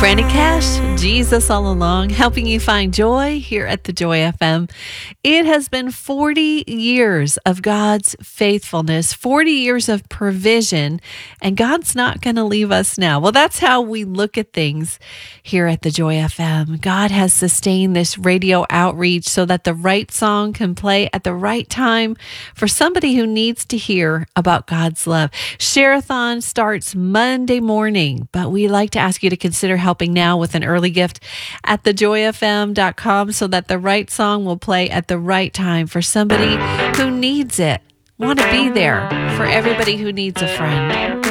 Franny Cash, Jesus All Along, helping you find joy here at the Joy FM. It has been 40 years of God's faithfulness, 40 years of provision, and God's not going to leave us now. Well, that's how we look at things here at the Joy FM. God has sustained this radio outreach so that the right song can play at the right time for somebody who needs to hear about God's love. Share-a-thon starts Monday morning, but we like to ask you to consider helping now with an early gift at thejoyfm.com so that the right song will play at the right time for somebody who needs it. Want to be there for everybody who needs a friend.